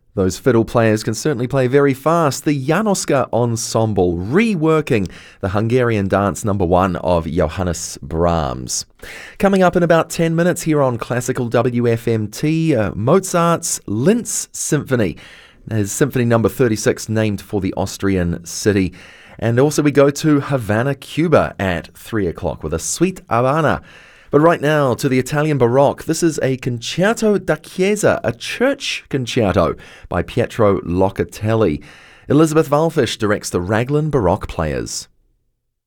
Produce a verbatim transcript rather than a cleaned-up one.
Those fiddle players can certainly play very fast. The Janoska Ensemble, reworking the Hungarian dance number one of Johannes Brahms. Coming up in about ten minutes here on Classical W F M T, uh, Mozart's Linz Symphony. His Symphony number thirty-six, named for the Austrian city. And also we go to Havana, Cuba at three o'clock with a Sweet Habana. But right now, to the Italian Baroque, this is a Concerto da Chiesa, a church concerto by Pietro Locatelli. Elizabeth Valfish directs the Raglan Baroque Players.